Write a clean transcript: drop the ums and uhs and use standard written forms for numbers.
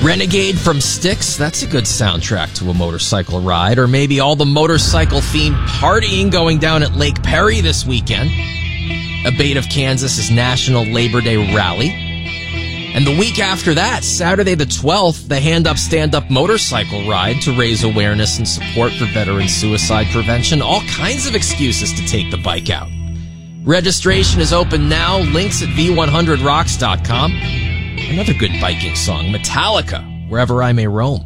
Renegade from Styx, that's a good soundtrack to a motorcycle ride. Or maybe all the motorcycle-themed partying going down at Lake Perry this weekend. Abate of Kansas' National Labor Day Rally. And the week after that, Saturday the 12th, the Hand Up Stand Up motorcycle ride to raise awareness and support for veteran suicide prevention. All kinds of excuses to take the bike out. Registration is open now. Links at v100rocks.com. Another good biking song, Metallica, Wherever I May Roam.